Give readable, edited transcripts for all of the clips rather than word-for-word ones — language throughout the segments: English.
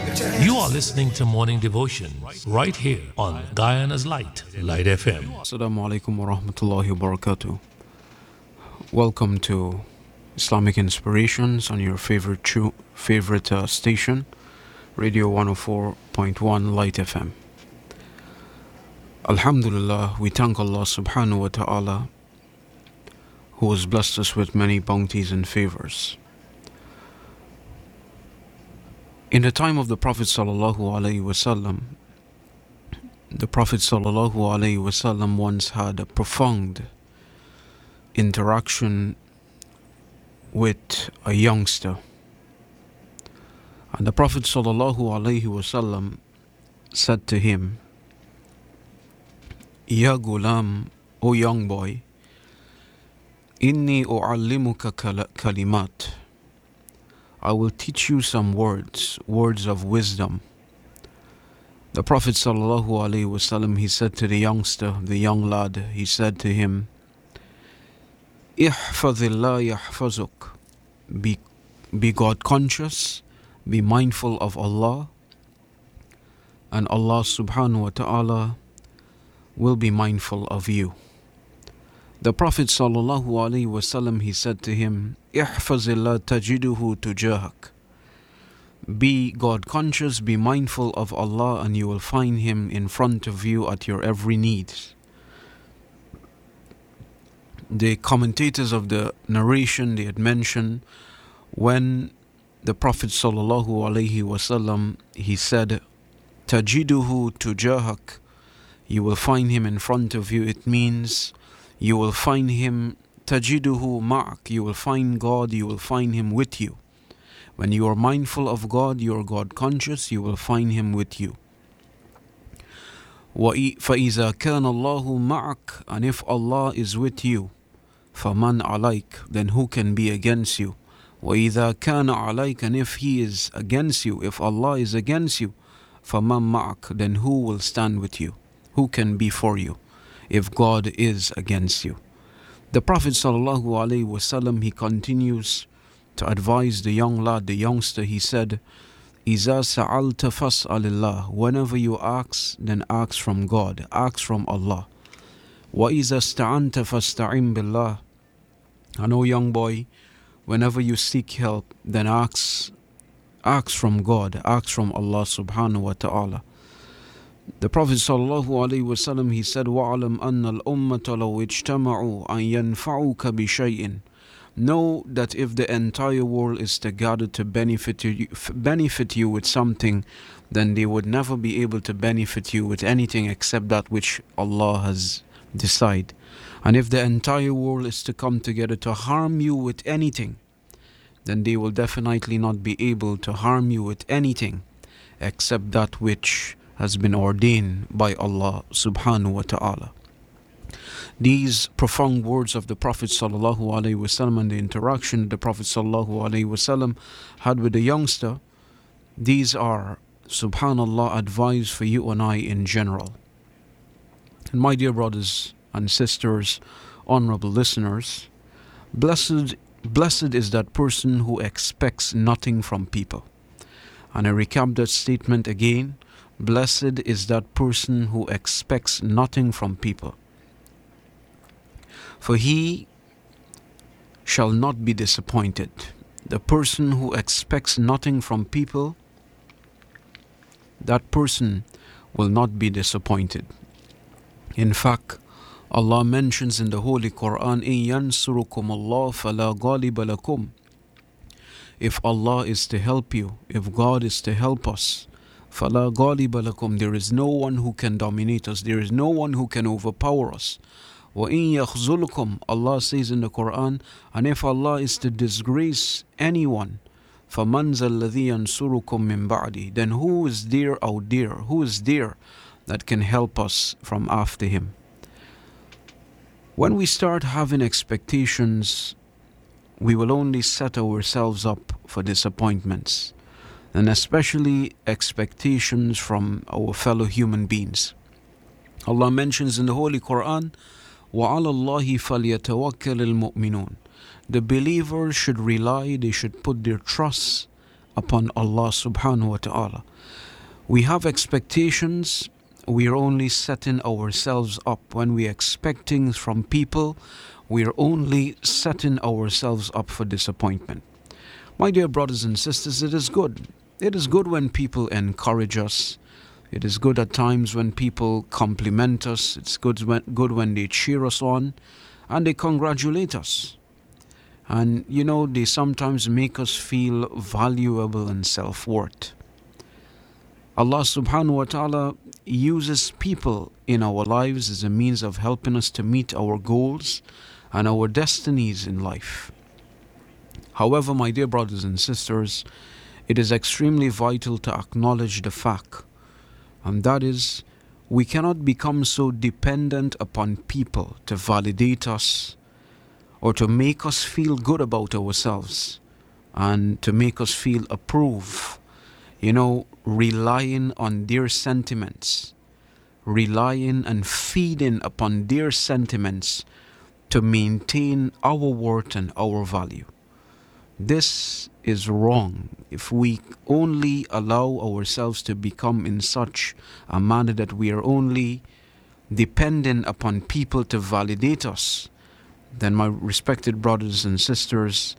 You are listening to Morning Devotion right here on Guyana's Light, Light FM. Assalamu alaikum wa rahmatullahi wa barakatuh. Welcome to Islamic Inspirations on your favorite station, Radio 104.1 Light FM. Alhamdulillah, we thank Allah subhanahu wa ta'ala who has blessed us with many bounties and favors. In the time of the Prophet sallallahu alaihi wasallam, the Prophet sallallahu alaihi wasallam once had a profound interaction with a youngster. And the Prophet sallallahu alaihi wasallam said to him, Ya gulam, O young boy, inni u'allimuka kalimat. I will teach you some words of wisdom. The Prophet sallallahu alaihi wasallam, he said to the youngster, the young lad, he said to him, Ihfazillah yahfazuk. Be God conscious, be mindful of Allah, and Allah subhanahu wa ta'ala will be mindful of you. The Prophet sallallahu alaihi wasallam, he said to him, Ihfazillah tajiduhu tujahak. Be God conscious, be mindful of Allah, and you will find Him in front of you at your every need. The commentators of the narration, they had mentioned when the Prophet sallallahu alaihi wasallam, he said, Tajiduhu tujahak, you will find Him in front of you. It means you will find Him, tajiduhu ma'ak, you will find God, you will find Him with you. When you are mindful of God, you are God conscious, you will find Him with you. فَإِذَا كَانَ اللَّهُ مَعَكَ, and if Allah is with you, فَمَنْ عَلَيْكَ, then who can be against you? وَإِذَا كَانَ عَلَيْكَ, and if He is against you, if Allah is against you, فَمَنْ مَعَكَ, then who will stand with you? Who can be for you if God is against you? The Prophet sallallahu alaihi wasallam, he continues to advise the young lad, the youngster. He said, إِذَا سَأَلْتَ فَاسْأَلِ اللَّهِ, whenever you ask, then ask from God, ask from Allah. وَإِذَا اسْتَعَنْتَ فَاسْتَعِنْ بِاللَّهِ, and O young boy, whenever you seek help, then ask from God, ask from Allah subhanahu wa ta'ala. The Prophet sallallahu alaihi wasallam, he said, وَعَلَمْ أَنَّ الْأُمَّةَ لَوْ اجْتَمَعُوا أَنْ يَنْفَعُوكَ بِشَيْءٍ. Know that if the entire world is to gather to benefit you with something, then they would never be able to benefit you with anything except that which Allah has decided. And if the entire world is to come together to harm you with anything, then they will definitely not be able to harm you with anything except that which has been ordained by Allah subhanahu wa ta'ala. These profound words of the Prophet sallallahu alaihi wasallam and the interaction the Prophet sallallahu alaihi wasallam had with the youngster, these are, subhanallah, advice for you and I in general. And my dear brothers and sisters, honorable listeners, blessed is that person who expects nothing from people. And I recap that statement again. Blessed is that person who expects nothing from people, for he shall not be disappointed. The person who expects nothing from people, that person will not be disappointed. In fact, Allah mentions in the Holy Quran, إِن يَنْصُرُكُمُ اللَّهُ فَلَا غَالِبَ لَكُمْ. If Allah is to help you, if God is to help us, فَلَا غَالِبَ لَكُمْ, there is no one who can dominate us, there is no one who can overpower us. وَإِن يَخْذُلْكُمْ, Allah says in the Quran, and if Allah is to disgrace anyone, فَمَنْ ذَا الَّذِي يَنْصُرُكُمْ مِنْ بَعْدِهِ, then who is there out there, who is there that can help us from after Him? When we start having expectations, we will only set ourselves up for disappointments, and especially expectations from our fellow human beings. Allah mentions in the Holy Quran, وَعَلَى اللَّهِ فَلْيَتَوَكَّلِ الْمُؤْمِنُونَ. The believers should rely, they should put their trust upon Allah subhanahu wa ta'ala. We have expectations, we are only setting ourselves up. When we expect things from people, we are only setting ourselves up for disappointment. My dear brothers and sisters, it is good. It is good when people encourage us. It is good at times when people compliment us. It's good when they cheer us on and they congratulate us. And they sometimes make us feel valuable and self-worth. Allah subhanahu wa ta'ala uses people in our lives as a means of helping us to meet our goals and our destinies in life. However, my dear brothers and sisters, it is extremely vital to acknowledge the fact, and that is, we cannot become so dependent upon people to validate us or to make us feel good about ourselves and to make us feel approved. Relying on their sentiments, relying and feeding upon their sentiments to maintain our worth and our value. This is wrong. If we only allow ourselves to become in such a manner that we are only dependent upon people to validate us, then my respected brothers and sisters,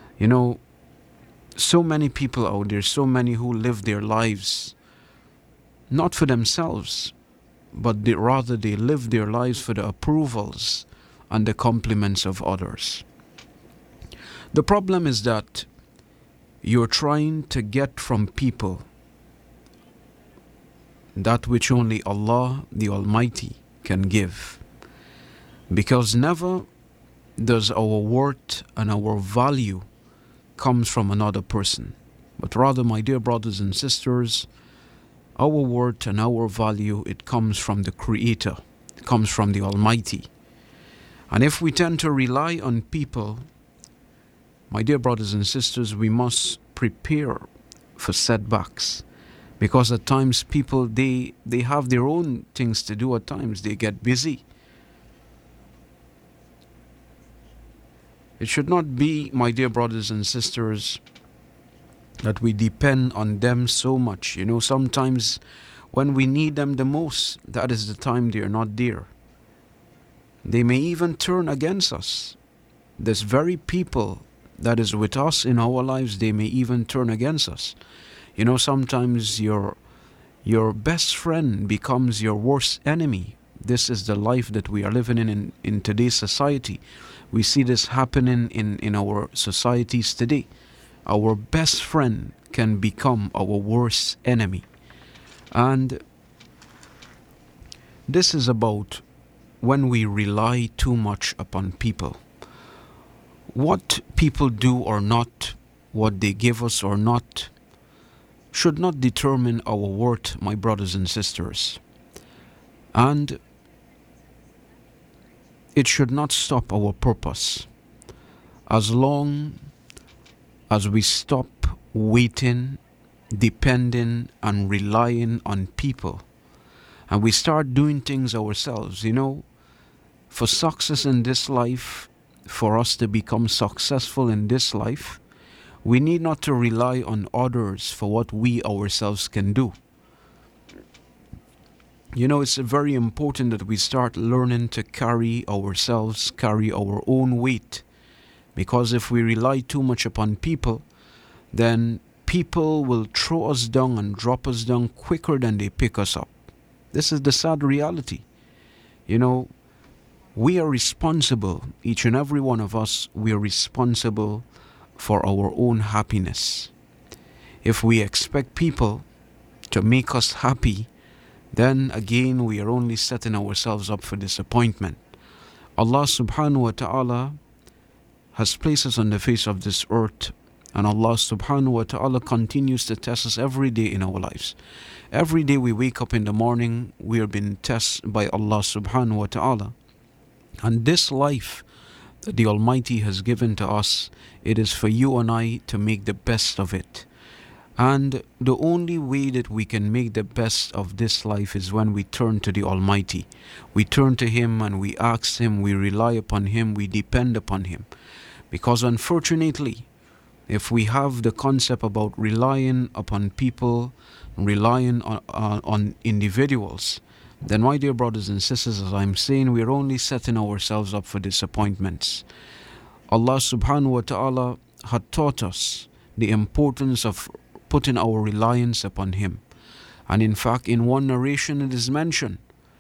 so many people out there, so many who live their lives not for themselves, but rather they live their lives for the approvals and the compliments of others. The problem is that you're trying to get from people that which only Allah, the Almighty, can give. Because never does our worth and our value comes from another person, but rather, my dear brothers and sisters, our worth and our value, it comes from the Creator, it comes from the Almighty. And if we tend to rely on people, my dear brothers and sisters, we must prepare for setbacks, because at times people, they have their own things to do. At times they get busy. It should not be, my dear brothers and sisters, that we depend on them so much. Sometimes when we need them the most, that is the time they are not there. They may even turn against us. This very people that is with us in our lives, they may even turn against us. Sometimes your best friend becomes your worst enemy. This is the life that we are living in today's society. We see this happening in our societies today. Our best friend can become our worst enemy. And this is about when we rely too much upon people. What people do or not, what they give us or not, should not determine our worth, my brothers and sisters. And it should not stop our purpose. As long as we stop waiting, depending and relying on people, and we start doing things ourselves, for success in this life, for us to become successful in this life, we need not to rely on others for what we ourselves can do. It's very important that we start learning to carry our own weight. Because if we rely too much upon people, then people will throw us down and drop us down quicker than they pick us up. This is the sad reality. We are responsible, each and every one of us, we are responsible for our own happiness. If we expect people to make us happy, then again we are only setting ourselves up for disappointment. Allah subhanahu wa ta'ala has placed us on the face of this earth, and Allah subhanahu wa ta'ala continues to test us every day in our lives. Every day we wake up in the morning, we are being tested by Allah subhanahu wa ta'ala. And this life that the Almighty has given to us, it is for you and I to make the best of it. And the only way that we can make the best of this life is when we turn to the Almighty. We turn to Him and we ask Him, we rely upon Him, we depend upon Him. Because unfortunately, if we have the concept about relying upon people, relying on individuals, then my dear brothers and sisters, as I'm saying, we're only setting ourselves up for disappointments. Allah subhanahu wa ta'ala had taught us the importance of putting our reliance upon Him. And in fact, in one narration it is mentioned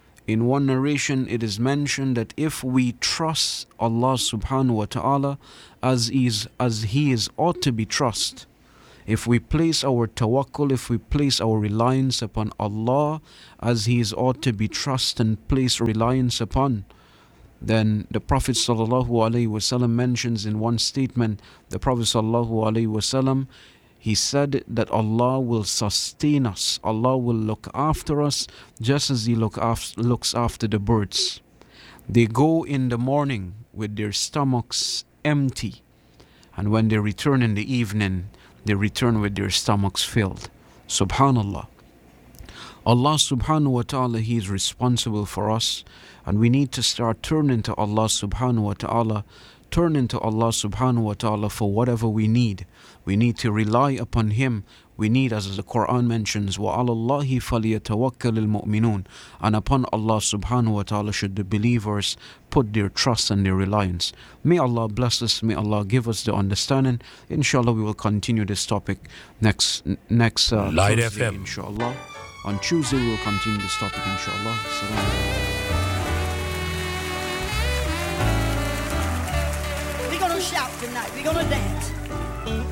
that if we trust Allah subhanahu wa ta'ala as He is ought to be trusted, if we place our tawakkul, if we place our reliance upon Allah as He is ought to be trusted and place reliance upon, then the Prophet sallallahu alaihi wasallam mentions in one statement, the Prophet sallallahu alaihi wasallam, he said that Allah will sustain us, Allah will look after us just as He looks after the birds. They go in the morning with their stomachs empty, and when they return in the evening, they return with their stomachs filled. Subhanallah. Allah subhanahu wa ta'ala, He is responsible for us, and we need to start turning to Allah subhanahu wa ta'ala, for whatever we need. We need to rely upon Him. We need, as the Quran mentions, وَعَلَى اللَّهِ فَلْيَتَوَكَّلِ الْمُؤْمِنُونَ, and upon Allah subhanahu wa ta'ala should the believers put their trust and their reliance. May Allah bless us, may Allah give us the understanding. Inshallah, we will continue this topic next Light Thursday, FM. inshallah. On Tuesday we will continue this topic, inshallah. We're gonna shout tonight. We're gonna dance.